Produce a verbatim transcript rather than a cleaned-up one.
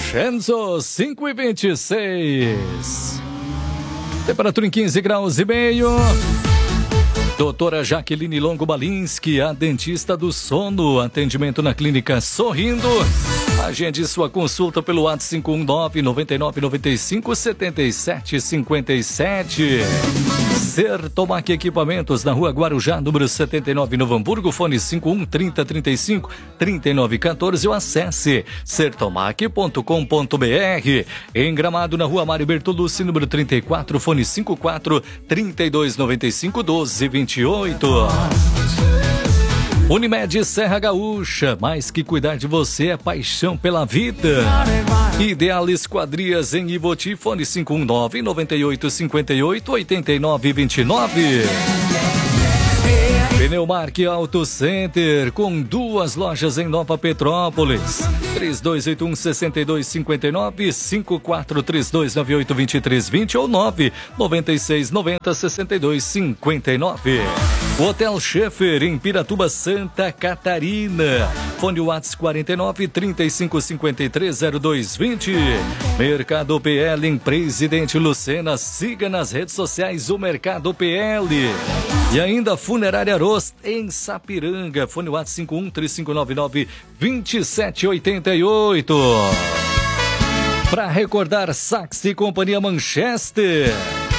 Crescenzo, cinco e vinte e seis. Temperatura em quinze graus e meio. Doutora Jaqueline Longo Balinski, a dentista do sono. Atendimento na clínica Sorrindo. Agende sua consulta pelo WhatsApp cinco um nove, nove nove nove cinco, sete sete cinco sete. Sertomac Equipamentos, na rua Guarujá, número setenta e nove, Novo Hamburgo. Fone cinco um, trinta, trinta e cinco, trinta e nove, quatorze. Ou acesse sertomac ponto com ponto br. Em Gramado, na rua Mário Bertolucci, número trinta e quatro. Fone cinco quatro, trinta e dois, noventa e cinco, doze, vinte e oito. Unimed Serra Gaúcha, mais que cuidar de você é paixão pela vida. Ideal Esquadrias em Ivoti, fone cinco um nove, nove oito cinco oito, oito nove dois nove. Pneumark Auto Center, com duas lojas em Nova Petrópolis. três dois oito um, seis dois cinco nove, cinco quatro três dois nove oito dois três dois zero ou nove nove seis nove zero, seis dois cinco nove. Hotel Schaefer, em Piratuba, Santa Catarina. Fone WhatsApp quarenta e nove, trinta e cinco cinquenta e três, zero dois vinte. Mercado P L em Presidente Lucena. Siga nas redes sociais o Mercado P L. E ainda Funerária Aroz em Sapiranga. Fone WhatsApp cinco um, três cinco nove nove, dois sete oito oito. Para recordar, Sax e Companhia Manchester.